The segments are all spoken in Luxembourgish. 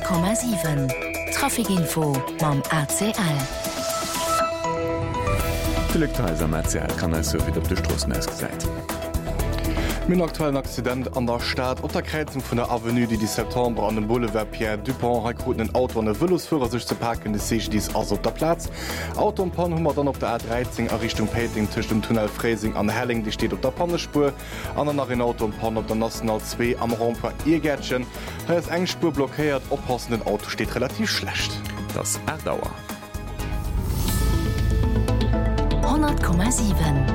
100,7 Trafikinfo mam ACL. Elektriser am ACL kann eso wie op de Strossen ausgesäit. Min aktuellen Akcident an der Stadt op der Kreuzung vun der Avenue, die September an dem Boulevard Pierre Dupont rekruten den Auto an der Willosführer sich zu packen, de sech dies as op der Platz. Auto und Pan hummer dann op der A13 a Richtung Peting tisch dem Tunnel Freising an Helling, die steht op der Pannespur, an nach in Auto und Pan op der National 2 am Ramper Irgätschen. Er ist eng Spur blockiert, oppassenden Auto steht relativ schlecht. Das Erdauer 100,7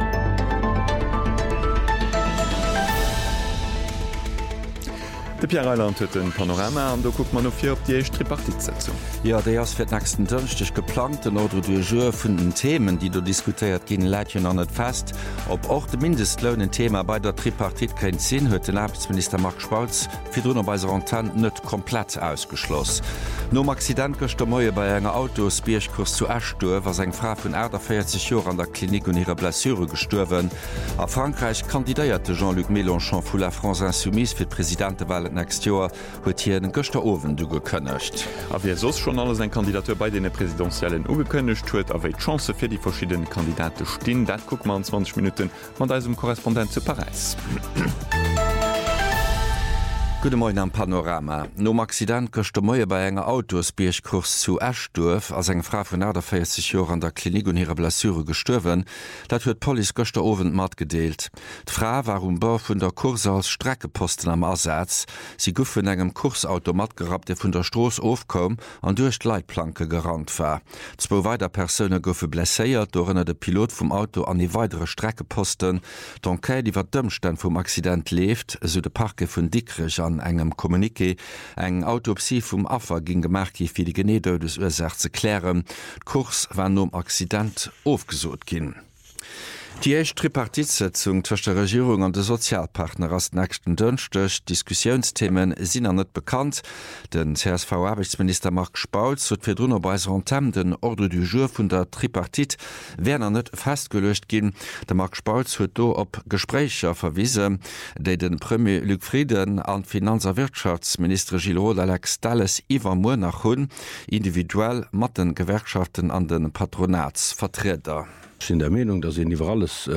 De Pierre Eiland huet den Panorama an do guckt man nofir op Diich Tripartitsetzung. Ja, déi ass fir d nächsten Dënchtech geplant en oder du Joer vun den Themen, die du diskutiert ginn Läitchen an net fest. Ob och de Mindestlönen Thema bei der Tripartit kein Sinn huet den Arbeitsminister Mark Spalz fir dunner bei se Anten net komplett ausgeschloss. Nom Accident gocht der Moie bei enger Autos Bierchkurs zu Ashtur, was eng Fra vun Äder 40 Joer an der Klinik und ihre Blessure gestuerwen. A Frankreich kandidéierte Jean-Luc Mélenchon vu la France Insoumise fir Präsidentewahl nächst Joer huet hier den Gösterowen du gekënnecht. A wie sos schon alles en Kandidatur bei den präsidentiellen ugekënnecht huet, aéi Chance fir die verschiedenen Kandidate stinn, dat guck man 20 Minuten man da Korrespondent zu Paris. Gute Morgen am Panorama. Nom Accident gocht der Moie bei enger Autos Bierchkurs zu Ashturf as eng Fra vun Äder 40 Joer an der Klinik und ihre Blessure gestuerwen, dat huet Poli gochte Owen mat gedeelt. D'Fra war Bau vun der Kurse als Streckeposten am Ersatz. Sie gouf vun engem Kursautomat gerat, der vun der Stroos ofkom an duerch d'Leitplanke gerannt war. Zwo weiter Persoune goufe blesséiert, dorënner de Pilot vum Auto an die weitere Streckeposten. D'Enquête iwwer d'Ëmstand vum Accident left, so de Parke vun Dickrich an engem Kommuniké eng Autopsie vum Affer gin gemerki fir die Genede des Ursach ze klären. Kurs war nom Accident aufgesot ginn. Die Eich Tripartitsetzung zwischen der Regierung an de Sozialpartner as nächsten Dënchtech Diskussionsthemen sinn an net bekannt. Den CSV-Arbeitsminister Mark Spalz huet fir drnner bei Tem den Ordre du Jour vun der Tripartit wären net festgelöscht ginn. Der Mark Spalz huet do op Gesprächer verwiese, déi den Premier Luc Frieden an Finanzwirtschaftsminister Gilles Alex Dalles iwwer Mo nach hunn, individuell mat den Gewerkschaften an den Patronatsvertreter. Ich bin der Meinung, dass ich über alles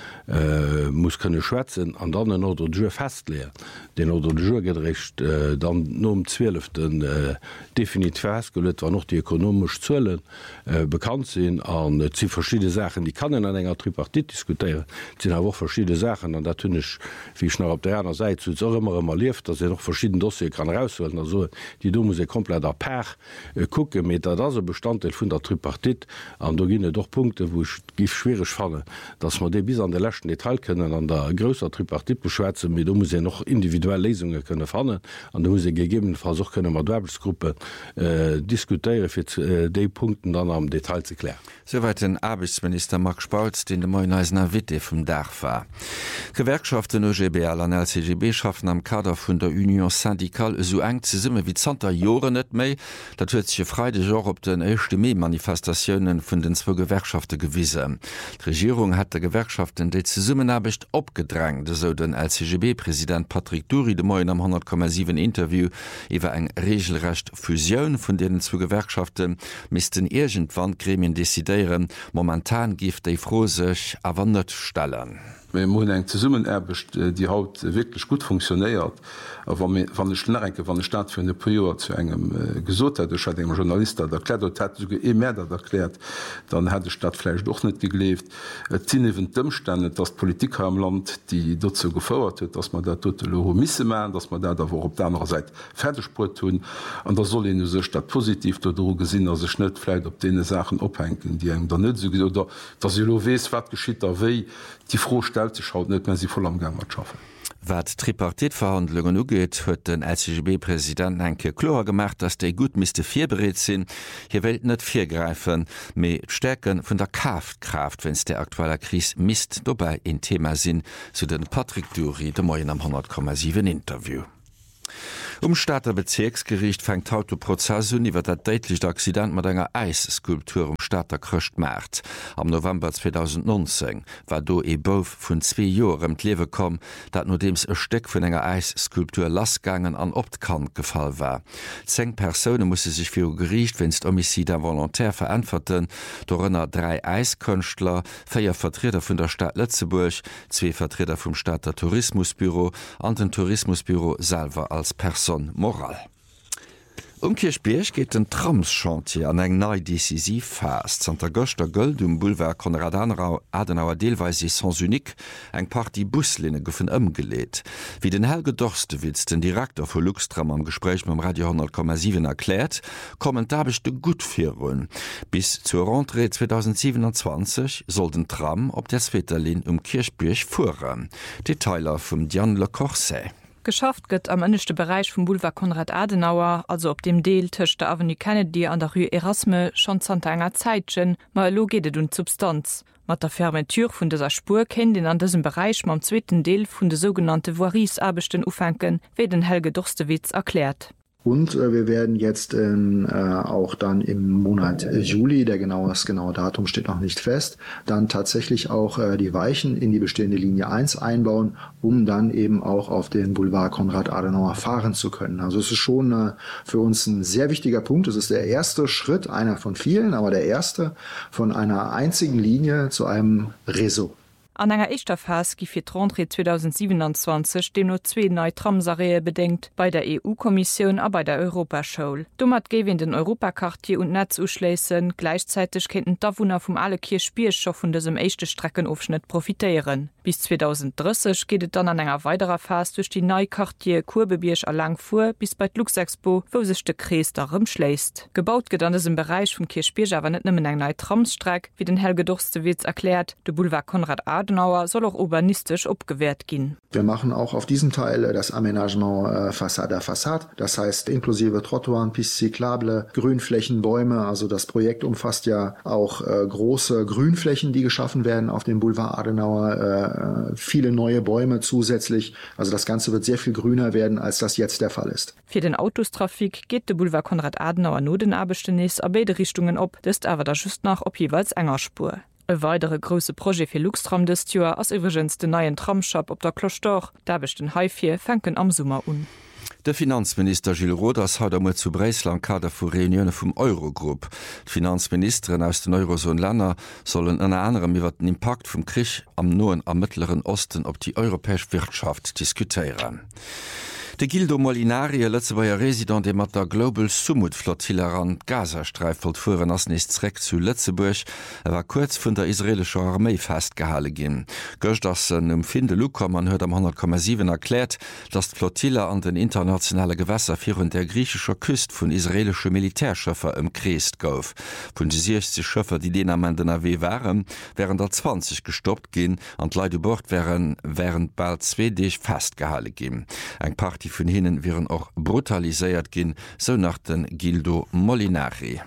muss können schwätzen an dann den Ordre du Jour festlegen. Den Ordre du Jour gedrecht dann no um 12. Definitiv festgelegt, war noch die ökonomisch Zöllen bekannt sind an sie verschiedene Sachen, die kann in einer enger Tripartit diskutieren. Es sind auch verschiedene Sachen an der Tünnisch, wie ich noch auf der anderen Seite so immer lief, dass noch verschiedene Dossier kann rausholen. Also die du muss komplett per gucken mit der das Bestandteil von der Tripartit an da gehen doch Punkte, wo ich gif schwierig falle, dass man de bis an der lechten Detail können an der grösser Tripartit beschwätzen, mit muss noch individuelle Lesungen können fannen, an der muss gegebenenfalls auch können Werbelsgruppe diskutieren für die Punkten dann am Detail zu klären. Soweit den Arbeitsminister Mark Spalz, den de Moineisner Witte vom Dach war. Gewerkschaften OGBL an LCGB schaffen am Kader vun der Union Syndikal so eng ze simme wie 20 Jore net méi, dat huet sich Freide Jo op den 1. Mai Manifestationen vun den 2 Gewerkschaften gewiese. Die Regierung hat der Gewerkschaften de ze Summenabicht opgedrängt, so den LCGB-Präsident Patrick Dury de Moin am 100,7 Interview iwwer eng regelrecht Fusioun vun denen 2 Gewerkschaften missten irgendwann Gremien desideieren, momentan gift déi froh sech awer net stellen. Mo eng ze Summen erbecht, die haut wirklich gut funktioniert, van de Schnnerke van de Staat vun de Prior zu engem gesot hat engem Journalist erklärt hat Mä dat erklärt, dann hat de Stadtfleisch doch net geleeft. Zinwen Dëmmstände, dat Politik am Land, die dazu gefauerert huet, dass man der total misse man, dass man da wo op der anderen Seite Pferdesport tun, an da soll in sech dat positiv dodro gesinn as se schnittfleit op de Sachen ophängen, die eng der net so oder dat se lo wees wat geschieet aéi die froh stellt sich haut net, wenn sie voll am Gang schaffen. Wat Tripartitverhandlungen ugeet, huet den LCGB-Präsident enke klar gemacht, dass déi gut miste firbereet sinn. Hier welt net firgreifen, méi Stärken vun der Kraftkraft, wenns der aktueller Kris mist dobei in Thema sinn, zu den Patrick Dury de Moien am 100,7 Interview. Staater Bezirksgericht fängt Autoprozess iwwer dat deitlich Accident mat enger Eisskulptur Staater krcht Märt. Am November 2019 war do e bouf vun 2 Jorem d'Lewe kom, dat no dems e Steck vun enger Eisskulptur Lastgangen an Optkant gefall war. 10 Persone musse sich fir Gericht wennst Homizid an volontär verantworten, dorënner 3 Eiskönchtler, 4 Vertreter vun der Stadt Lützeburg, 2 Vertreter vum Staater Tourismusbüro an den Tourismusbüro selber als Person moral. Kirchbierg geht den Tramschantier an eng nei decisiv fast. Santa Goster Göld Boulevard Konrad Adenauer Deelweise sans unik eng paar die Buslinne goffen ëmgeleet. Wie den Helge Dorstewitz, den Direktor vu Luxtram am Gespräch mit Radio 10,7 erklärt, kommen dabech de Gutfirun. Bis zur Rentrée 2027 soll den Tram op der Sveterlin Kirchbierg fuhren. Detailer vum Diane Le Corset. Geschafft gëtt am ënnechte Bereich vum Boulevard Konrad Adenauer, also op dem Deel töcht der Avenue Kennedy an der Rue Erasme schon zante enger Zeitchen, ma lo gehtet und Substanz. Mat der Fermetur vun dieser Spur kennt den an diesem Bereich mam zweiten Deel vun de sogenannte Voiries-Abechten ufenken, wie den Helge Dorstewitz erklärt. Und wir werden jetzt auch dann im Monat Juli, das genaue Datum steht noch nicht fest, dann tatsächlich auch die Weichen in die bestehende Linie 1 einbauen, um dann eben auch auf den Boulevard Konrad Adenauer fahren zu können. Also es ist schon für uns ein sehr wichtiger Punkt. Es ist der erste Schritt, einer von vielen, aber der erste von einer einzigen Linie zu einem Réseau. An enger Eichterfas gi fir Rentrée 2027 dem no 2 neue Tramsaree bedenkt bei der EU-Kommission a bei der Europaschoul. Dummer gewinn den Europakartier und Netz uschleessen, gleichzeitig kennten Dawunner vum alle Kirchbiercher vun desem echte Streckenaufschnitt profitieren. Bis 2030 gehtet dann an enger weiterer Fas durch die Neukartier Kurbebiersch a Langfuhr bis bei Luxexpo, wo sich de Krees darum schläst. Gebaut get an im Bereich vum Kirchbierger aber net nimmen eng neue Tramstreck, wie den Helge Dorstewitz erklärt, de Boulevard Konrad Adenauer soll auch urbanistisch abgewehrt gehen. Wir machen auch auf diesem Teil das Aménagement Fassade à Fassade, das heißt inklusive Trottoiren, Pistes cyclables, Grünflächen, Bäume. Also das Projekt umfasst ja auch große Grünflächen, die geschaffen werden auf dem Boulevard Adenauer, viele neue Bäume zusätzlich. Also das Ganze wird sehr viel grüner werden, als das jetzt der Fall ist. Für den Autostrafik geht der Boulevard Konrad Adenauer nur den Abbestennis a beide Richtungen op, das aber da just nach op jeweils enger Spur. E weitere grosse Projekt fir Luxtram des Tür ass iwwergens den neien Tramshop op der Klochtor, dabechten Haifir fenken am Summer un. Der Finanzminister Gilles Roders hat einmal zu Breisland Kader vu Reunionen vum Eurogrupp. Die Finanzministerin aus den Eurozone-Länder sollen unter anderem über den Impact vom Krieg am Nahen am Mittleren Osten auf die europäische Wirtschaft diskutieren. De Gildo Molinari, Lützebauer Resident, der mat der Global Summit Flottille an Gazastreifelt fuhren ass nächstreck zu Lützeburg, war kurz vun der israelischer Armee festgehalten gin. Göcht das Finde Luca, man hört am 100,7 erklärt, dass Flottille an den internationale Gewässer führen der griechischer Küst von israelische Militärschiffer umkreist gouf. Von die 60 Schiffer, die den am NRW waren, wären der 20 gestoppt gin, an Leute bord während bald 2 Dich festgehalten gin. Ein Party von hinnen wären auch brutalisiert gin, so nach den Gildo Molinari.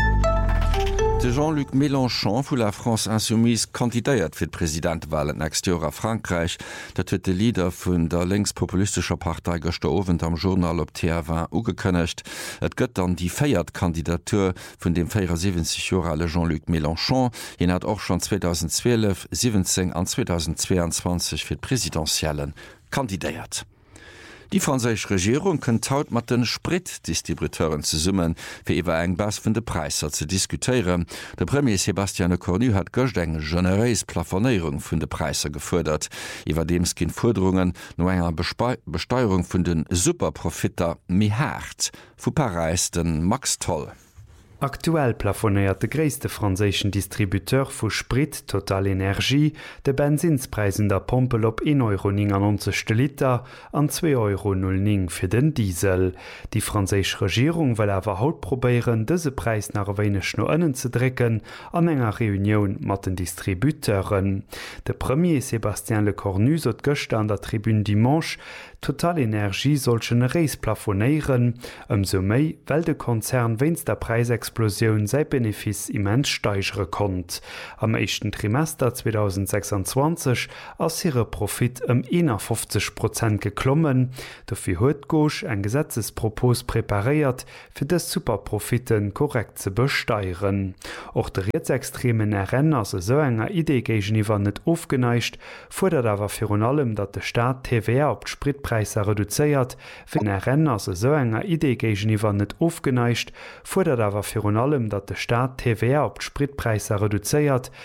De Jean-Luc Mélenchon vu la France Insoumise kandidiert fir d'Präsidentwahlen nächste Jahr a Frankreich, dat huet de Leader vun der längspopulistischer Partei gestern Abend am Journal op TV ugekënnecht. Et gëtt dann die Feiertkandidatur vun dem 74 Jahre alt Jean-Luc Mélenchon, jen hat auch schon 2012, 17 an 2022 fir d'Präsidentiellen kandidiert. Die französische Regierung kennt haut mat den Spritdistributeuren zu summen, fir iwwer eng Bas vun de Preiser zu diskutieren. Der Premier Sébastien Cornu hat gocht eng genereis Plafonierung vun de Preiser gefordert. Iwer dems gin Forderungen no enger Besteuerung vun den Superprofiter mi hart. Vu Paris den Max Toll. Aktuell plafoniert de gréste franzéschen Distributeur vu Sprit Total Energie de Benzinspreisen der Pompel op 1,99 € Liter an 2,09 € fir den Diesel. Die franzésch Regierung will awer haut probieren, dëse Preis nach weinech no ënnen ze drecken an enger Reunion mat den Distributeuren. De Premier Sébastien Lecornu sot gëcht an der Tribune Dimanche, Totalenergie solchen Rees plafonieren, ëmso méi well de Konzern wennns der Preisexplosion sei Benefis immens steigere kont. Am 1. Trimester 2026 ass hire Profit 51% geklommen, dofir huet Gosch en Gesetzespropos prepariert fir des Superprofiten korrekt ze besteieren. Och de Reetsextremen Renner se so enger Idee géiwwer net ofgeneicht, fordert awer fir allem, dat de Staat TVA op d'Spritpreise reduzéiert, wenn Renner se so enger Idee géiwwer net ofgeneicht, fordert awer fir allem, dat de Staat TVA op d'Spritpreise reduzéiert,